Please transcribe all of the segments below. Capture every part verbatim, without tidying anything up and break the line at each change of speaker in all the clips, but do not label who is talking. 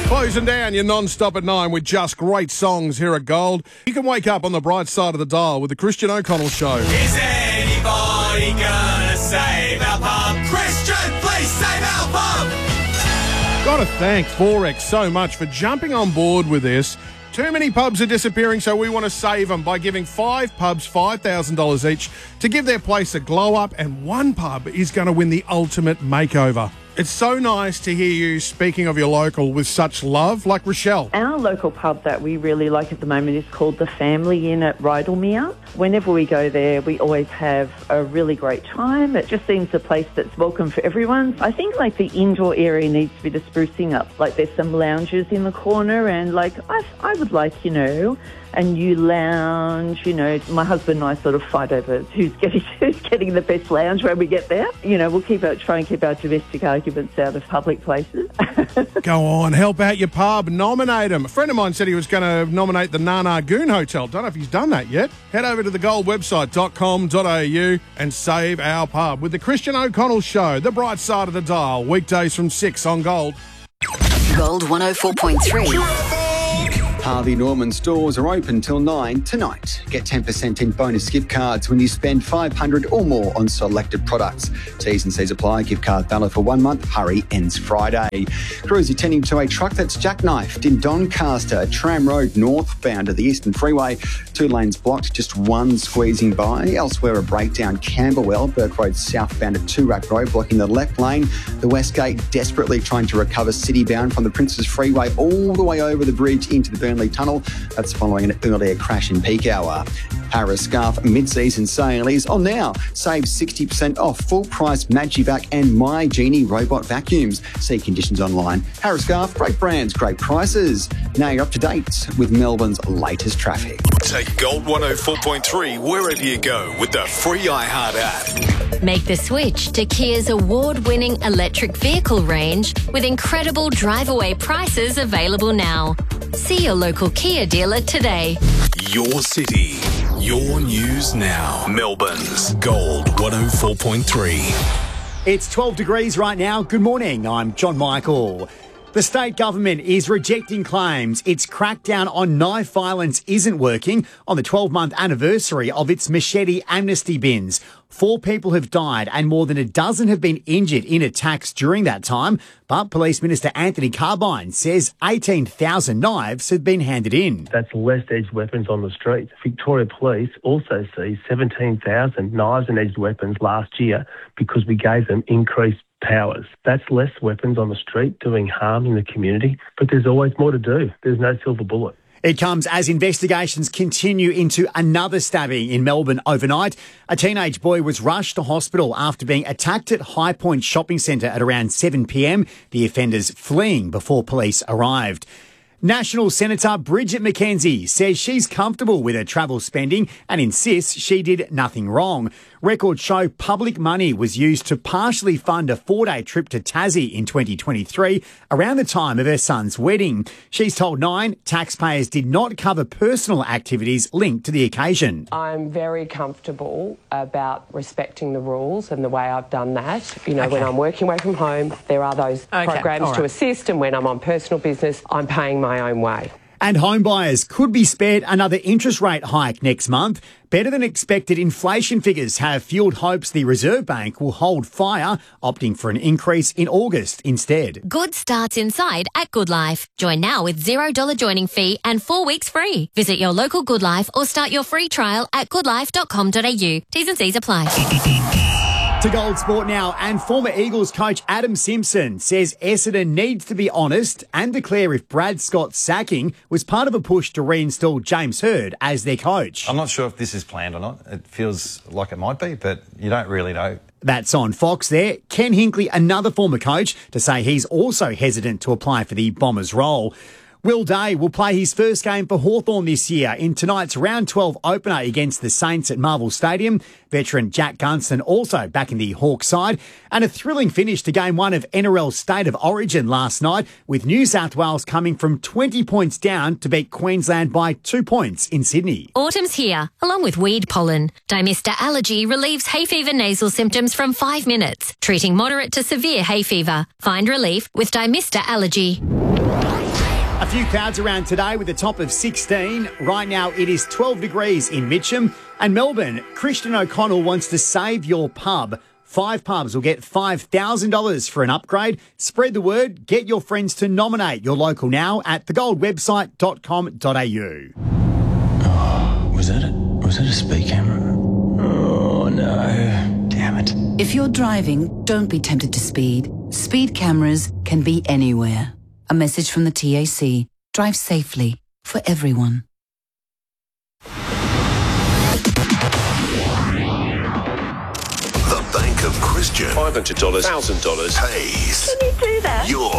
Closing down your non-stop at nine with just great songs here at Gold. You can wake up on the bright side of the dial with the Christian O'Connell Show.
Is anybody gonna save our pub? Christian, please save our pub!
Got to thank Forex so much for jumping on board with this. Too many pubs are disappearing, so we want to save them by giving five pubs five thousand dollars each to give their place a glow-up, and one pub is going to win the ultimate makeover. It's so nice to hear you speaking of your local with such love, like Rochelle.
Our local pub that we really like at the moment is called The Family Inn at Rydalmere. Whenever we go there, we always have a really great time. It just seems a place that's welcome for everyone. I think like the indoor area needs to be the sprucing up. Like there's some lounges in the corner, and like I, I would like, you know, a new lounge. You know, my husband and I sort of fight over who's getting who's getting the best lounge when we get there. You know, we'll keep out, try and keep our domestic arguments out of public places.
Go on, help out your pub, nominate them. A friend of mine said he was going to nominate the Nana Goon Hotel. Don't know if he's done that yet. Head over to the gold website dot com dot a u and save our pub with the Christian O'Connell Show, the bright side of the dial, weekdays from six on Gold.
Gold one oh four point three.
Harvey Norman stores are open till nine tonight. Get ten percent in bonus gift cards when you spend five hundred dollars or more on selected products. T's and C's apply. Gift card valid for one month. Hurry ends Friday. Crews attending to a truck that's jackknifed in Doncaster, Tram Road northbound to the Eastern Freeway. Two lanes blocked, just one squeezing by. Elsewhere, a breakdown Camberwell, Burke Road southbound at Toorak Road, blocking the left lane. The West Gate desperately trying to recover citybound from the Princes Freeway all the way over the bridge into the Burnley Tunnel. That's following an earlier crash in peak hour. Harris Scarf mid-season sale is on now. Save sixty percent off full-price Magivac and My Genie robot vacuums. See conditions online. Harris Scarf, great brands, great prices. Now you're up to date with Melbourne's latest traffic.
Take Gold one oh four point three wherever you go with the free iHeart app.
Make the switch to Kia's award-winning electric vehicle range with incredible drive-away prices available now. See your local Kia dealer today.
Your city, your news now. Melbourne's Gold one oh four point three.
It's twelve degrees right now. Good morning. I'm John Michael. The state government is rejecting claims its crackdown on knife violence isn't working on the twelve-month anniversary of its machete amnesty bins. Four people have died and more than a dozen have been injured in attacks during that time. But Police Minister Anthony Carbine says eighteen thousand knives have been handed in.
That's less edged weapons on the streets. Victoria Police also seized seventeen thousand knives and edged weapons last year because we gave them increased powers. That's less weapons on the street doing harm in the community, but there's always more to do. There's no silver bullet.
It comes as investigations continue into another stabbing in Melbourne overnight. A teenage boy was rushed to hospital after being attacked at High Point Shopping Centre at around seven p m, the offenders fleeing before police arrived. National Senator Bridget McKenzie says she's comfortable with her travel spending and insists she did nothing wrong. Records show public money was used to partially fund a four-day trip to Tassie in twenty twenty-three, around the time of her son's wedding. She's told Nine taxpayers did not cover personal activities linked to the occasion.
I'm very comfortable about respecting the rules and the way I've done that. You know,
Okay.
when I'm working away from home, there are those
Okay,
programs
all
to
right.
assist, and when I'm on personal business, I'm paying my own way.
And home buyers could be spared another interest rate hike next month. Better than expected inflation figures have fueled hopes the Reserve Bank will hold fire, opting for an increase in August instead.
Good starts inside at Good Life. Join now with zero dollars joining fee and four weeks free. Visit your local Good Life or start your free trial at good life dot com dot a u. T's and C's apply.
To Gold Sport now, and former Eagles coach Adam Simpson says Essendon needs to be honest and declare if Brad Scott's sacking was part of a push to reinstall James Hird as their coach.
I'm not sure if this is planned or not. It feels like it might be, but you don't really know.
That's on Fox there. Ken Hinkley, another former coach, to say he's also hesitant to apply for the Bombers role. Will Day will play his first game for Hawthorn this year in tonight's round twelve opener against the Saints at Marvel Stadium. Veteran Jack Gunston also back in the Hawks side. And a thrilling finish to game one of N R L State of Origin last night, with New South Wales coming from twenty points down to beat Queensland by two points in Sydney.
Autumn's here, along with weed pollen. Dimista Allergy relieves hay fever nasal symptoms from five minutes, treating moderate to severe hay fever. Find relief with Dimista Allergy.
A few clouds around today with a top of sixteen. Right now it is twelve degrees in Mitcham. And Melbourne, Christian O'Connell wants to save your pub. Five pubs will get five thousand dollars for an upgrade. Spread the word. Get your friends to nominate your local now at the gold website dot com dot a u.
Oh, was that it? Was that a speed camera? Oh, no. Damn it.
If you're driving, don't be tempted to speed. Speed cameras can be anywhere. A message from the T A C. Drive safely for everyone.
The Bank of Christian
five hundred dollars, one thousand dollars
pays
Can you do that?
your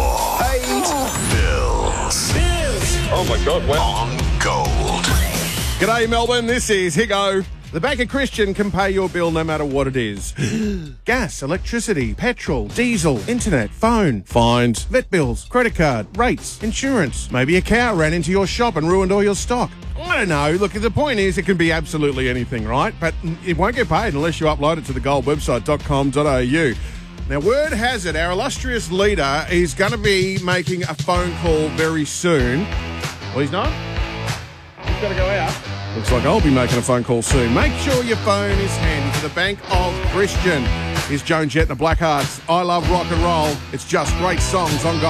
bills.
Bills. Oh my God, wow.
On Gold.
G'day, Melbourne. This is Higo. The Bank of Christian can pay your bill no matter what it is. Gas, electricity, petrol, diesel, internet, phone, fines, vet bills, credit card, rates, insurance. Maybe a cow ran into your shop and ruined all your stock. I don't know. Look, the point is it can be absolutely anything, right? But it won't get paid unless you upload it to the gold website dot com dot a u. Now, word has it, our illustrious leader is going to be making a phone call very soon. Well, he's not. He's got to go out. Looks like I'll be making a phone call soon. Make sure your phone is handy for the Bank of Christian. Here's Joan Jett and the Blackhearts. I love rock and roll. It's just great songs on Gold.